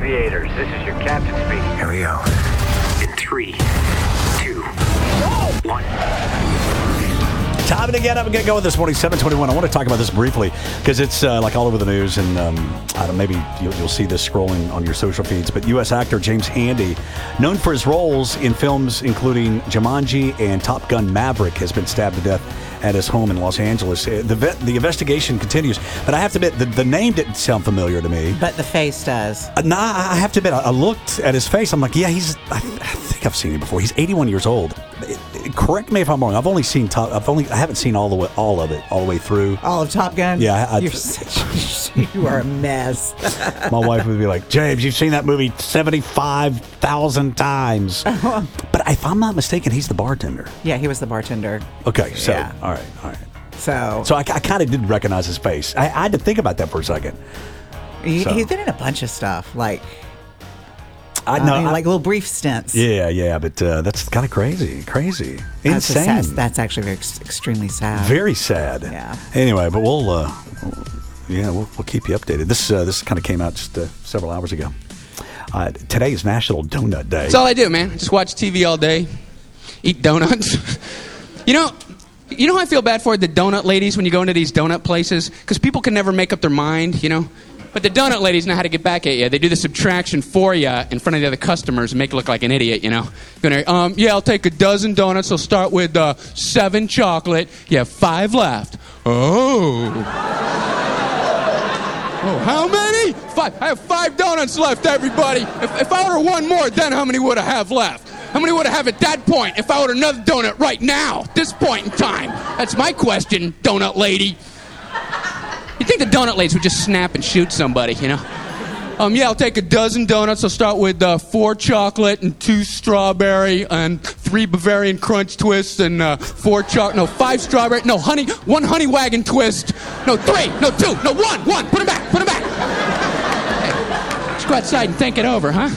Aviators. This is your captain speaking. Here we go. In 3, 2, 1. Time to get up and get going this morning, 7:21. I want to talk about this briefly because it's like all over the news, and I don't know, maybe you'll see this scrolling on your social feeds. But U.S. actor James Handy, known for his roles in films including Jumanji and Top Gun Maverick, has been stabbed to death at his home in Los Angeles. The investigation continues, but I have to admit the name didn't sound familiar to me. But the face does. Nah, I have to admit, I looked at his face. I'm like, yeah, I think I've seen him before. He's 81 years old. Correct me if I'm wrong. I haven't seen all of it all the way through. All of Top Gun? Yeah. You are a mess. My wife would be like, James, you've seen that movie 75,000 times. But if I'm not mistaken, he's the bartender. Yeah, he was the bartender. Okay, so, yeah. all right. So I kind of did recognize his face. I had to think about that for a second. He's been in a bunch of stuff, like... I know, like little brief stints. Yeah, but that's kind of crazy, insane. That's actually extremely sad. Very sad. Yeah. Anyway, but we'll keep you updated. This kind of came out just several hours ago. Today is National Donut Day. That's all I do, man. I just watch TV all day, eat donuts. You know how I feel bad for the donut ladies when you go into these donut places? Because people can never make up their mind, you know? But the donut ladies know how to get back at you. They do the subtraction for you in front of the other customers and make you look like an idiot, you know? I'll take a dozen donuts. I'll start with 7 chocolate. You have 5 left. Oh, how many? 5. I have 5 donuts left, everybody. If I order one more, then how many would I have left? How many would I have at that point if I order another donut right now, at this point in time? That's my question, donut lady. You think the donut ladies would just snap and shoot somebody, you know? I'll take a dozen donuts. I'll start with 4 chocolate and 2 strawberry and 3 Bavarian Crunch twists and 5 strawberry. No, 1 honey wagon twist. No, 3. No, 2. No, 1. Put them back. Hey, let's go outside and think it over, huh?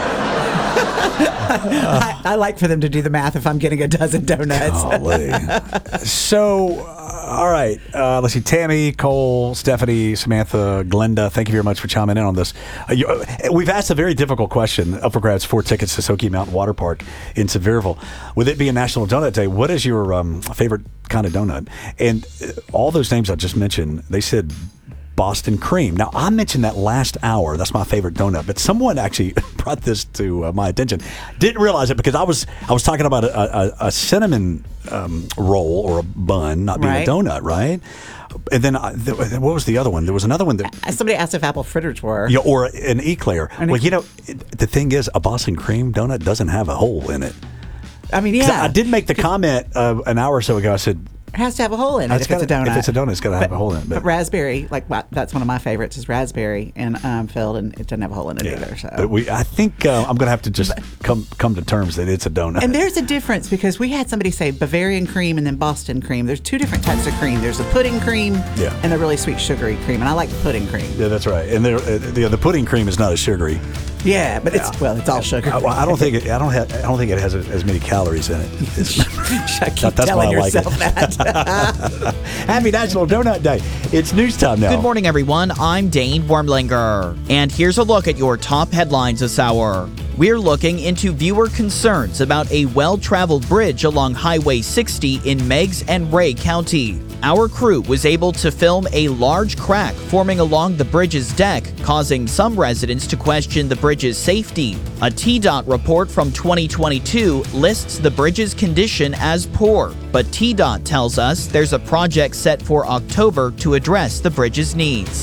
I like for them to do the math if I'm getting a dozen donuts. So, all right. Let's see. Tammy, Cole, Stephanie, Samantha, Glenda, thank you very much for chiming in on this. We've asked a very difficult question up for grabs 4 tickets to Sokey Mountain Water Park in Sevierville. With it being National Donut Day, what is your favorite kind of donut? And all those names I just mentioned, they said Boston cream. Now, I mentioned that last hour. That's my favorite donut. But someone actually brought this to my attention. Didn't realize it because I was talking about a cinnamon roll or a bun not being a donut, right? And then what was the other one? There was another one that somebody asked if apple fritters were. Yeah, or an eclair. Well, the thing is, a Boston cream donut doesn't have a hole in it. I mean, yeah. I did make the comment an hour or so ago. I said, it has to have a hole in it if it's a donut. If it's a donut, it's got to have a hole in it. But raspberry, that's one of my favorites, is raspberry and filled, and it doesn't have a hole in it either. So. But I think I'm going to have to just come to terms that it's a donut. And there's a difference because we had somebody say Bavarian cream and then Boston cream. There's 2 different types of cream. There's the pudding cream and the really sweet sugary cream, and I like the pudding cream. Yeah, that's right. And the pudding cream is not as sugary. Yeah, but it's all sugar. I don't think it has as many calories in it. Keep telling yourself that. Happy National Donut Day. It's news time now. Good morning, everyone. I'm Dane Wormlinger. And here's a look at your top headlines this hour. We're looking into viewer concerns about a well-traveled bridge along Highway 60 in Meigs and Ray County. Our crew was able to film a large crack forming along the bridge's deck, causing some residents to question the bridge's safety. A TDOT report from 2022 lists the bridge's condition as poor, but TDOT tells us there's a project set for October to address the bridge's needs.